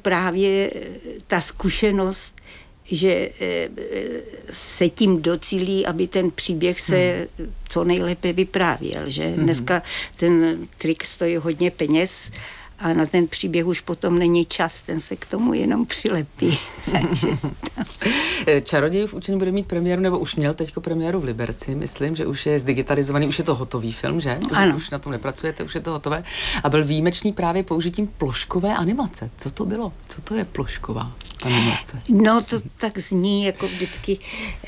právě ta zkušenost, že se tím docílí, aby ten příběh se co nejlépe vyprávěl, že dneska ten trik stojí hodně peněz a na ten příběh už potom není čas, ten se k tomu jenom přilepí. Čarodějův učení bude mít premiéru, nebo už měl teďko premiéru v Liberci, myslím, že už je zdigitalizovaný, už je to hotový film, že? Ano. Už na tom nepracujete, už je to hotové. A byl výjimečný právě použitím ploškové animace. Co to bylo? Co to je plošková animace? No to tak zní jako vždycky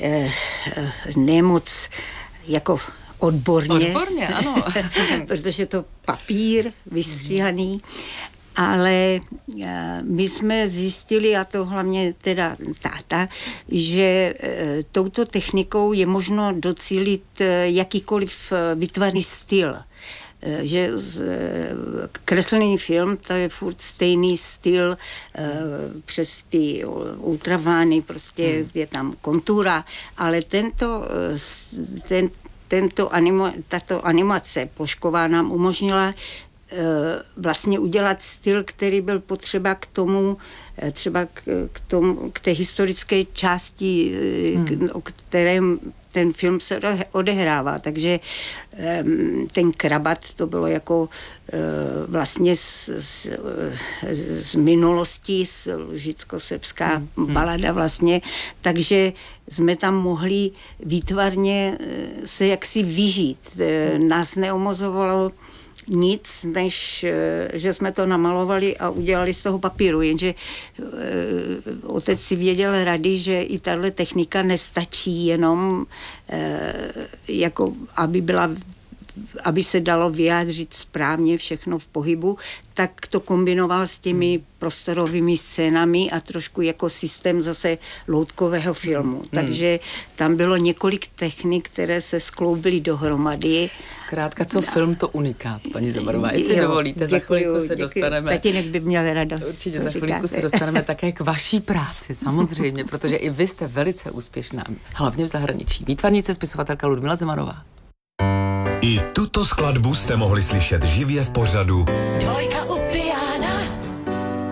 nemoc jako odborně, ano. protože to papír vystříhaný, ale my jsme zjistili, a to hlavně teda táta, že touto technikou je možno docílit jakýkoliv výtvarný styl. Že kreslený film, to je furt stejný styl přes ty ultravány, prostě je tam kontura, ale tato animace plošková nám umožnila vlastně udělat styl, který byl potřeba k tomu, třeba k té historické části, o kterém ten film se odehrává. Takže ten krabat, to bylo jako vlastně z minulosti, z lužicko-srbská balada vlastně, takže jsme tam mohli výtvarně se jaksi vyžít. Nás neomozovalo nic, než že jsme to namalovali a udělali z toho papíru, jenže otec si věděl rady, že i tahle technika nestačí jenom jako aby se dalo vyjádřit správně všechno v pohybu, tak to kombinoval s těmi prostorovými scénami a trošku jako systém zase loutkového filmu. Takže tam bylo několik technik, které se skloubily dohromady. Zkrátka, co film, to unikát, paní Zamarová. Jestli dovolíte, za chvilku se dostaneme. Tatínek by měl radost. Určitě za chvilku se dostaneme také k vaší práci, samozřejmě, protože i vy jste velice úspěšná, hlavně v zahraničí. Výtvarnice, spisovatelka Ludmila Zemarová. I tuto skladbu jste mohli slyšet živě v pořadu Dvojka u